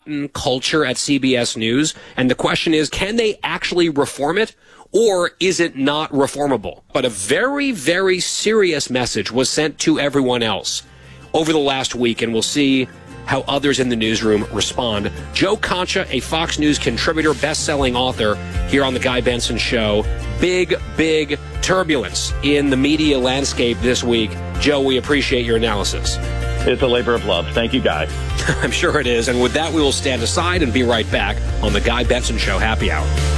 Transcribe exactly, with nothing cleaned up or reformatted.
rotten culture at C B S News. And the question is, can they actually reform it? Or is it not reformable? But a very, very serious message was sent to everyone else over the last week, and we'll see how others in the newsroom respond. Joe Concha, a Fox News contributor, best-selling author, here on The Guy Benson Show. Big, big turbulence in the media landscape this week. Joe, we appreciate your analysis. It's a labor of love. Thank you, Guy. I'm sure it is. And with that, we will stand aside and be right back on The Guy Benson Show Happy Hour.